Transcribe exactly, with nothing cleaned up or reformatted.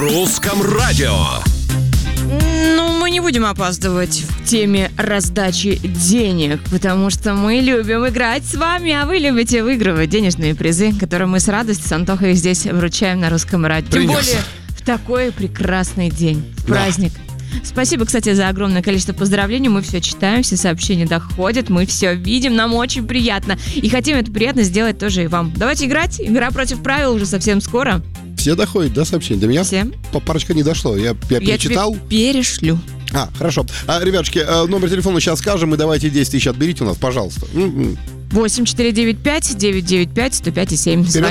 русском радио. Ну, мы не будем опаздывать в теме раздачи денег, потому что мы любим играть с вами, а вы любите выигрывать денежные призы, которые мы с радостью с Антохой здесь вручаем на русском радио. Тем Принес. более в такой прекрасный день, в Да. праздник. Спасибо, кстати, за огромное количество поздравлений. Мы все читаем, все сообщения доходят, мы все видим, нам очень приятно. И хотим это приятно сделать тоже и вам. Давайте играть. Игра против правил уже совсем скоро. Все доходят, да, сообщения? До меня Всем. по- парочка не дошло. Я, я Я перечитал. тебе перешлю. А, хорошо. А, ребятушки, а, номер телефона сейчас скажем, и давайте десять тысяч отберите у нас, пожалуйста. М-м. восемь четыре девять пять девять девять пять сто пять и семь. Вперед.